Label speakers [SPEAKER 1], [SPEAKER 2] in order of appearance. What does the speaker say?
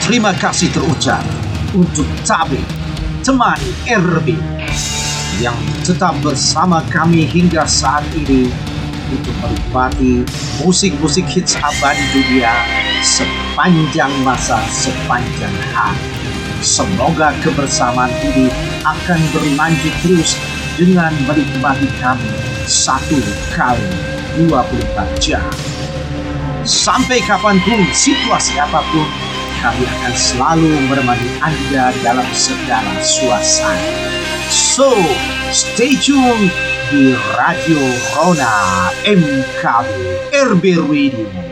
[SPEAKER 1] terima kasih terucap untuk Tabe, teman RB, yang tetap bersama kami hingga saat ini untuk menikmati musik-musik hits abadi dunia sepanjang masa, sepanjang hari. Semoga kebersamaan ini akan berlanjut terus dengan menikmati kami 1 kali 24 jam. Sampai kapanpun, situasi apapun, kami akan selalu menemani Anda dalam segala suasana. So, stay tune di Radio Rona MKB RB Radio.